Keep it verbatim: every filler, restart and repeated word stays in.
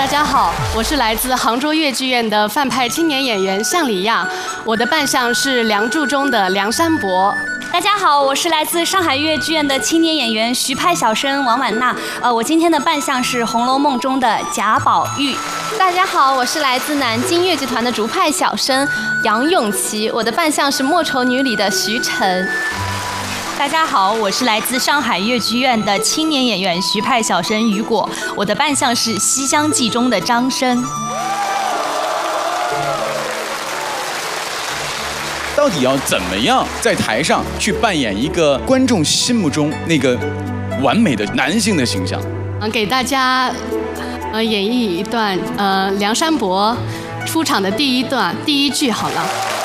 家好，我是来自杭州越剧院的范派青年演员向李亚，我的扮相是《梁祝》中的梁山伯。 大家好，我是来自上海越剧院的青年演员徐派小生王婉娜，呃，我今天的扮相是《红楼梦》中的贾宝玉。 大家好，我是来自南京越剧团的竹派小生杨永琪，我的扮相是《莫愁女》里的徐晨。 大家好，我是来自上海越剧院的青年演员徐派小生雨果，我的扮相是《西厢记》中的张生。 到底要怎么样在台上去扮演一个观众心目中那个完美的男性的形象？ 嗯，给大家呃演绎一段呃梁山伯出场的第一段第一句好了。